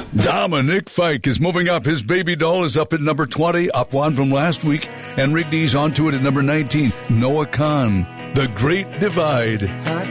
Dominic Fike is moving up. His Baby Doll is up at number 20, up one from last week. Enrique D's onto it at number 19. Noah Khan, The Great Divide.